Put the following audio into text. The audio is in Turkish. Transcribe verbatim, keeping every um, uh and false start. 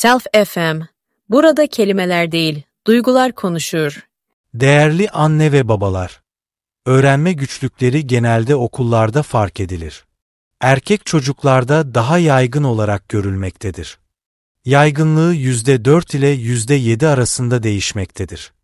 Self F M. Burada kelimeler değil, duygular konuşur. Değerli anne ve babalar, öğrenme güçlükleri genelde okullarda fark edilir. Erkek çocuklarda daha yaygın olarak görülmektedir. Yaygınlığı yüzde dört ile yüzde yedi arasında değişmektedir.